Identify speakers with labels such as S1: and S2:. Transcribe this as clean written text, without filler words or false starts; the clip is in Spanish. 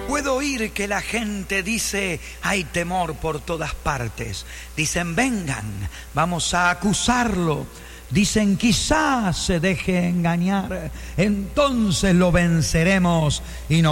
S1: Puedo oír que la gente dice: hay temor por todas partes. Dicen: vengan, vamos a acusarlo. Dicen: quizás se deje engañar, entonces lo venceremos y no